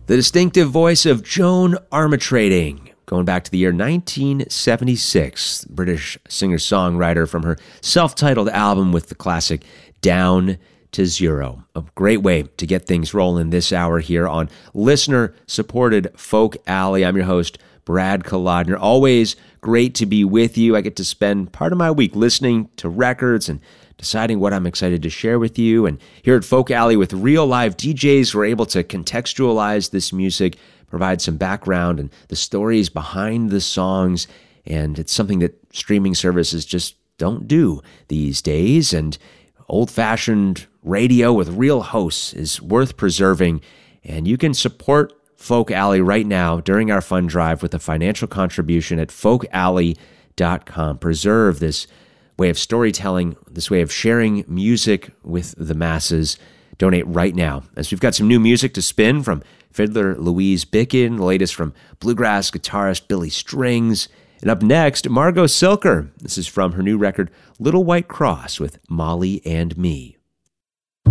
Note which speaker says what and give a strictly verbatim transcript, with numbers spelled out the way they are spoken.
Speaker 1: The distinctive voice of Joan Armatrading, going back to the year nineteen seventy-six, British singer-songwriter from her self-titled album with the classic Down to Zero. A great way to get things rolling this hour here on listener-supported Folk Alley. I'm your host, Brad Kolodner. Always great to be with you. I get to spend part of my week listening to records and deciding what I'm excited to share with you. And here at Folk Alley with real live D Js, we're able to contextualize this music, provide some background and the stories behind the songs. And it's something that streaming services just don't do these days. And old-fashioned radio with real hosts is worth preserving. And you can support Folk Alley right now during our fund drive with a financial contribution at folk alley dot com. Preserve this way of storytelling, this way of sharing music with the masses. Donate right now, as we've got some new music to spin from fiddler Louise Bicken, the latest from bluegrass guitarist Billy Strings, and up next, Margot Silker. This is from her new record, Little White Cross with Molly and Me.